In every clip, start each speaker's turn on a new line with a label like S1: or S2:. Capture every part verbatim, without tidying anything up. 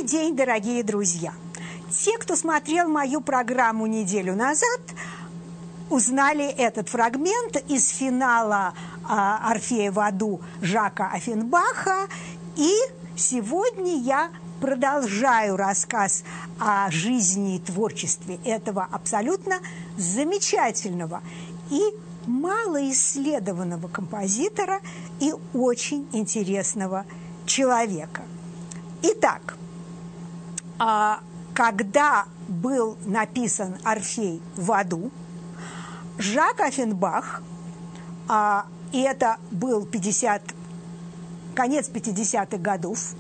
S1: Добрый день, дорогие друзья! Те, кто смотрел мою программу неделю назад, узнали этот фрагмент из финала а, «Орфея в аду» Жака Оффенбаха. И сегодня я продолжаю рассказ о жизни и творчестве этого абсолютно замечательного и малоисследованного композитора и очень интересного человека. Итак, когда был написан «Орфей в аду», Жак Оффенбах, и это был пятьдесят, конец пятидесятых годов,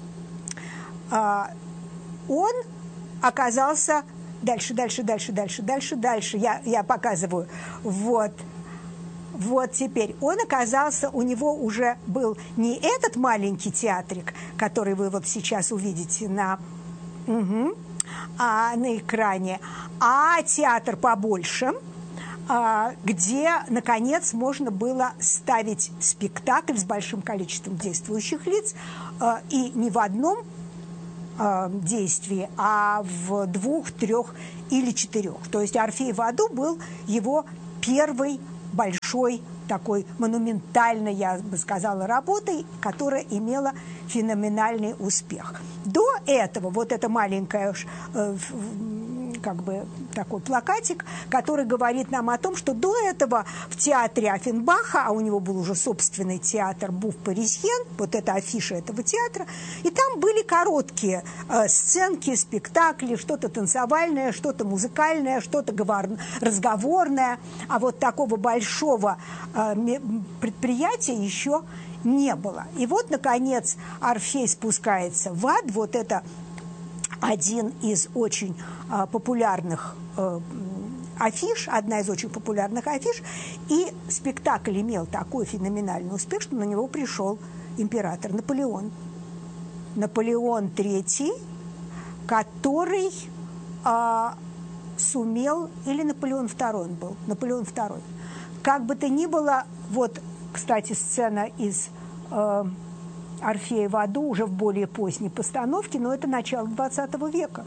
S1: он оказался дальше, дальше, дальше, дальше, дальше, дальше. Я, я показываю. Вот. Вот теперь. Он оказался, у него уже был не этот маленький театрик, который вы вот сейчас увидите на, угу, а, на экране, а театр побольше, а, где, наконец, можно было ставить спектакль с большим количеством действующих лиц, а, и не в одном а, действии, а в двух, трех или четырех. То есть «Орфей в аду» был его первый большой, такой монументальной, я бы сказала, работой, которая имела феноменальный успех. До этого вот это маленькое, э, как бы такой плакатик, который говорит нам о том, что до этого в театре Оффенбаха, а у него был уже собственный театр Буф Парисьен, вот это афиша этого театра, и там были короткие э, сценки, спектакли, что-то танцевальное, что-то музыкальное, что-то говор... разговорное, а вот такого большого э, предприятия еще не было. И вот, наконец, Орфей спускается в ад, вот это один из очень а, популярных а, афиш, одна из очень популярных афиш, и спектакль имел такой феноменальный успех, что на него пришел император Наполеон. Наполеон третий, который а, сумел, или Наполеон второй он был, Наполеон второй. Как бы то ни было, вот, кстати, сцена из э, «Орфея в аду» уже в более поздней постановке, но это начало двадцатого века.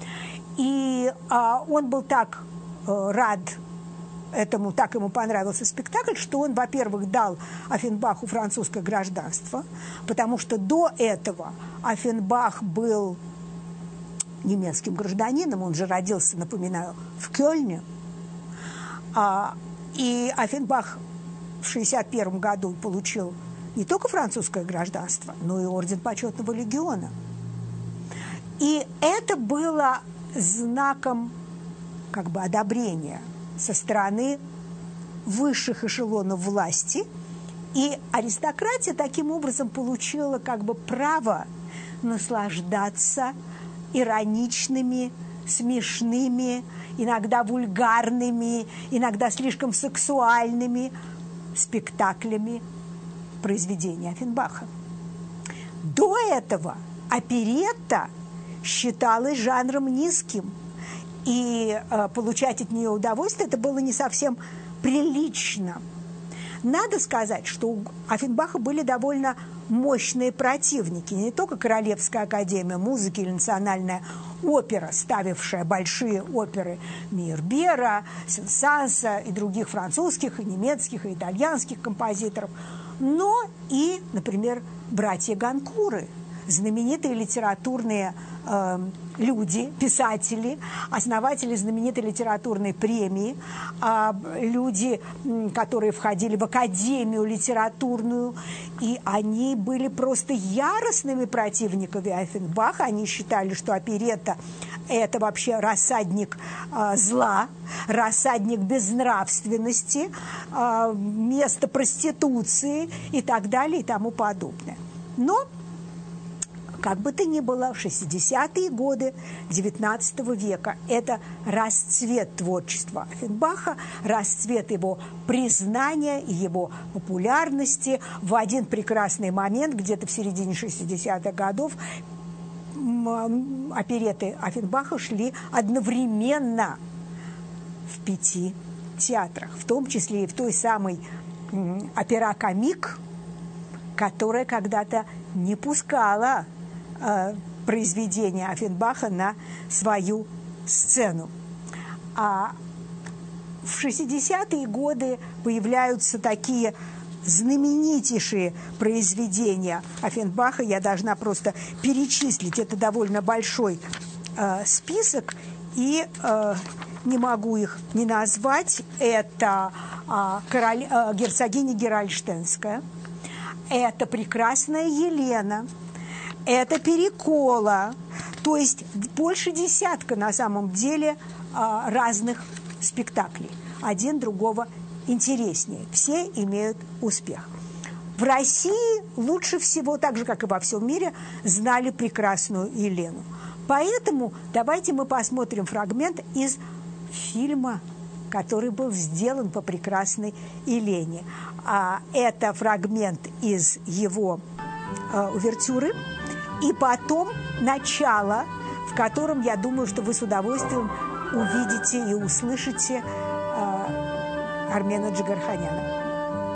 S1: И а, он был так э, рад этому, так ему понравился спектакль, что он, во-первых, дал Оффенбаху французское гражданство, потому что до этого Оффенбах был немецким гражданином, он же родился, напоминаю, в Кёльне. А, и Оффенбах в шестьдесят первом году получил не только французское гражданство, но и орден почетного легиона. И это было знаком как бы одобрения со стороны высших эшелонов власти, и аристократия таким образом получила как бы право наслаждаться ироничными, смешными, иногда вульгарными, иногда слишком сексуальными спектаклями произведения Оффенбаха. До этого оперетта считалась жанром низким, и э, получать от нее удовольствие это было не совсем прилично. Надо сказать, что у Оффенбаха были довольно мощные противники, не только Королевская академия музыки или Национальная опера, ставившая большие оперы Мейербера, Сен-Санса и других французских, и немецких, и итальянских композиторов, но и, например, братья Ганкуры, знаменитые литературные э, люди, писатели, основатели знаменитой литературной премии, э, люди, которые входили в Академию литературную, и они были просто яростными противниками Оффенбаха. Они считали, что оперетта – это вообще рассадник э, зла, рассадник безнравственности, э, место проституции и так далее и тому подобное. Но как бы то ни было, в шестидесятые годы девятнадцатого века это расцвет творчества Оффенбаха, расцвет его признания и его популярности. В один прекрасный момент, где-то в середине шестидесятых годов, оперетты Оффенбаха шли одновременно в пяти театрах, в том числе и в той самой опера-комик, которая когда-то не пускала э, произведение Оффенбаха на свою сцену. А в шестидесятые годы появляются такие знаменитейшие произведения Оффенбаха. Я должна просто перечислить. Это довольно большой э, список, и э, не могу их не назвать. Это э, король, э, герцогиня Герольштенская, это прекрасная Елена, это Перекола. То есть больше десятка на самом деле э, разных спектаклей. Один другого интереснее. Все имеют успех. В России лучше всего, так же, как и во всем мире, знали прекрасную Елену. Поэтому давайте мы посмотрим фрагмент из фильма, который был сделан по прекрасной Елене. А это фрагмент из его э, увертюры. И потом начало, в котором, я думаю, что вы с удовольствием увидите и услышите э, Армена Джигарханяна.